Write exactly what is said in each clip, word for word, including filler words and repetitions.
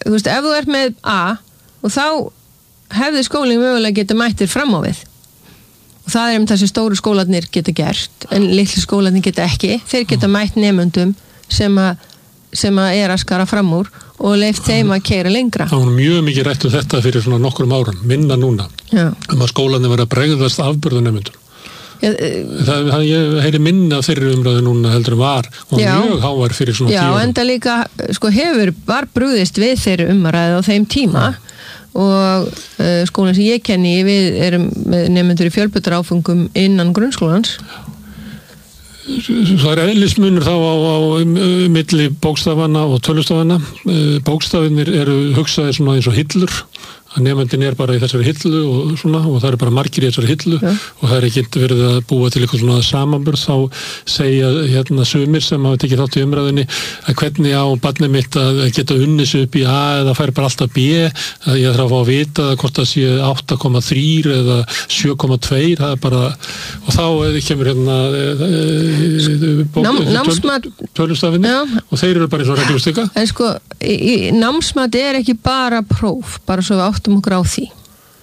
þú veist, ef þú ert með A og þá hefði skólinn mögulega geta mættir fram á við og það er um það sem stóru skólarnir geta gert en litlu skólarnir geta ekki þeir geta mætt nemendum sem að sem að er að skara fram úr og leyft þeim að keyra lengra. Það var mjög mikið rætt um þetta fyrir svona nokkrum árum, minna núna Já. um að skólarnir var að bregðast afburðanemendum. Já, það, það, ég heyri minna þeirri umræðu núna heldur en var og Já. mjög hávær fyrir svona Já, tíu árum. Já, enda líka sko hefur var brugðist við þeirri umræðu á þeim tíma Já. og uh, skólinn sem ég kenni við erum með nemendur í fjölbreyttar áfengum innan grunnskólans. Það er eðlismunur þá á, á milli bókstafana og tölustafana. Bókstafinir eru hugsaðir svona eins og hillur að nemandinn er bara í þessari hillu og svona og það eru bara margir í þessari hillu ja. og það er ekki verið að búa til eitthvað svona samanburð þá segja hérna sumir sem hafa tekið þátt í umræðinni að hvernig á barnið mitt að geta unnið sig upp í A eða fær bara alltaf B að ég þarf að fá að vita hvort það sé átta komma þrjú eða sjö komma tvö það er bara og þá kemur hérna Nám, námsmat tölustafinni og þeir eru bara eins og reglustika en sko í, í, námsmat er ekki bara próf bara svo við áttum okkur á því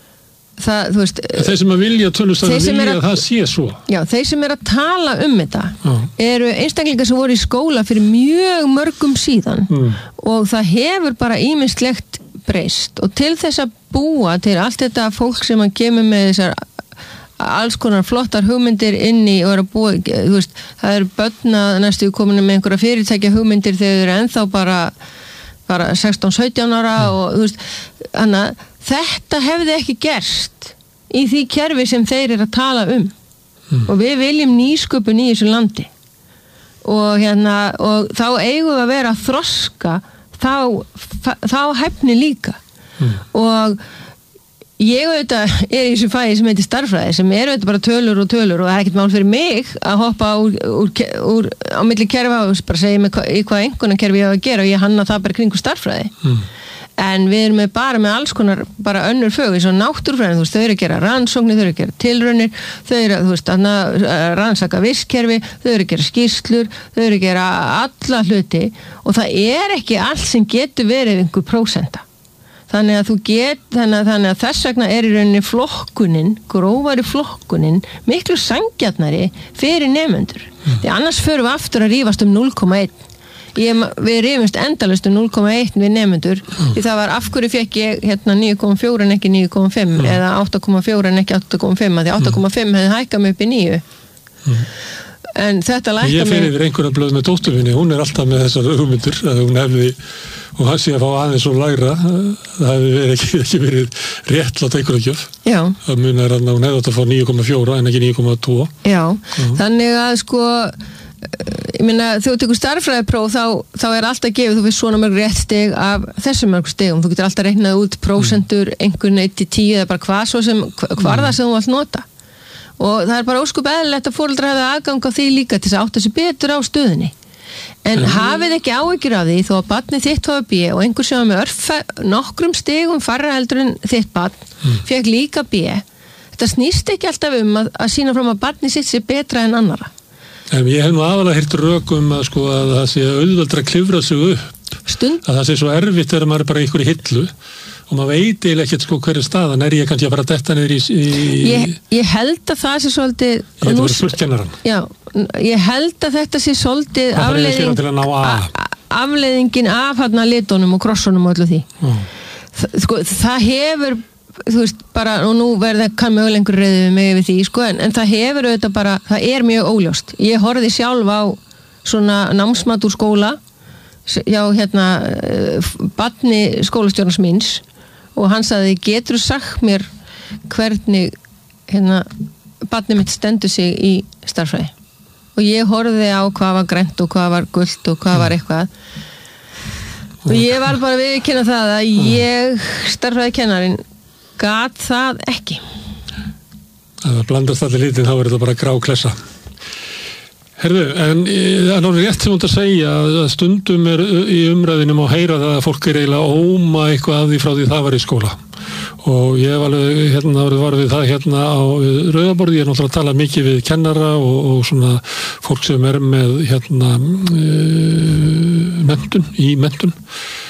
það, þú veist þeir sem að vilja tölustafin vilja að það sé svo já, þeir sem er að tala um þetta já. eru einstaklingar sem voru í skóla fyrir mjög mörgum síðan mm. og það hefur bara ýmislegt breyst og til þess að búa til allt þetta fólk sem að kemur með þessar alls konar flottar hugmyndir inn í og er að búa, þú veist, það er börn að næstu komin með einhverja fyrirtækja hugmyndir þegar þeir eru ennþá bara bara sextán sautján ára mm. og þú veist, þannig að þetta hefði ekki gerst í því kerfi sem þeir eru að tala um mm. og við viljum nýsköpun í þessu landi og hérna og þá eigum við að vera að þroska þá, þá hæfni líka mm. og ég auðvitað er í þessu fæði sem heitir starffræði sem er auðvitað bara tölur og tölur og það er ekkert mál fyrir mig að hoppa úr, úr, úr, á milli kerfa og bara segja mig hva, í hvað einhverjum kerfi ég á að gera og ég hanna það bara kringu starffræði mm. en við erum með bara með alls konar bara önnur fög eins og náttúrufræðin, þú veist, þau eru að gera rannsóknir, þau eru að gera tilraunir, þau eru að, þú veist, að rannsaka vistkerfi, þau eru að gera skýrslur, þau eru að gera alla hluti og það er ekki allt sem getur verið einhver prósenta. Þannig að þú get, þannig að, þannig að þess vegna er í rauninni flokkunin, grófari flokkunin, miklu sanngjarnari fyrir nemendur. Mm. Því annars förum við aftur að rífast um núll komma eitt. Ég, við rífumst endalaust um núll komma eitt við nemendur, mm. því það var af hverju fekk ég hérna níu komma fjögur en ekki níu komma fimm, mm. eða átta komma fjögur en ekki átta komma fimm, því átta komma fimm hefði hækkað mig upp í níu. Mm. En þetta lækkað mig... Ég fyrir yfir einhverja blöð með dótturfinni, hún er alltaf með þessar hugmyndir, að hún hefði og það sé að fá aðeins og lægra það hefði verið ekki, ekki verið réttlátt einhverja gjöf Já. Það munar að hún hefði átt að fá níu komma fjögur en ekki níu komma tvö Já, Já. Þannig að sko ég meina, þegar þú tekur starffræðipróf þá, þá er alltaf gefið, þú veist svona mörg rétt stig af þessum mörg stigum, þú getur alltaf reiknað út prósentur, mm. einhvern eitt til tíu eða bara hvað svo sem, hvar það sem þú vilt nota og það er bara óskup eðlilegt að foreldrar hafa aðgang á því líka til þess að átta sig betur á stöðunni en mm. hafið ekki áhyggjur af því þó að barnið þitt hafa B og einhver sem með örfa nokkrum stigum færra heldur en þitt barn mm. fekk líka B þetta snýst ekki alltaf um að, að sína fram að barnið sitt sé betra en annara En ég hef nú aðalega heyrt rökum að, sko, að það sé auðveldra að klifra sig upp Stund? að það sé svo erfitt þegar maður er bara í einhverju hillu og maður veit eiginlega ekkert sko hverju staðan er ég kannski að fara að detta niður í... í... Ég, ég held að það sé svolítið... Ég held að vera spurtkennaran. Já, ég held að þetta sé svolítið afleiðing, afleiðingin af hérna litunum og krossunum og öllu því. Ó. Sko, það hefur, þú veist, bara, og nú verða kann mögulega einhver reyði við mig við því, sko, en, en það hefur auðvitað bara, það er mjög óljóst. Ég horfði sjálf á svona námsmat úr skóla, já, hérna, barni skólastjórnars míns, og hann sagði, getur þú sagt mér hvernig hérna, barnið mitt stendur sig í starffræði og ég horfði á hvað var grænt og hvað var gult og hvað var eitthvað og ég var bara við að kynna það að ég starffræði kennarinn gat það ekki Ef það blandast allir lítinn þá er þetta bara grá klessa Herðu, en það er náttúrulega rétt sem hún að segja að stundum er í umræðinum að heyra það að fólk er eiginlega óma eitthvað að því frá því það var í skóla og ég hef alveg hérna var við það hérna á Rauðaborði, ég er náttúrulega að tala mikið við kennara og, og svona fólk sem er með hérna uh, menntun, í menntun